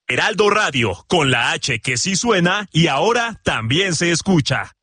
Heraldo Radio, con la H que sí suena y ahora también se escucha.